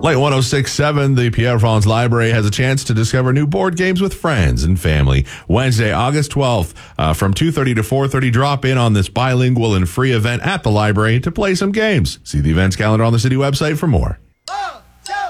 Late 106.7, the Pierre Franz Library has a chance to discover new board games with friends and family. Wednesday, August 12th, from 2:30 to 4:30, drop in on this bilingual and free event at the library to play some games. See the events calendar on the city website for more.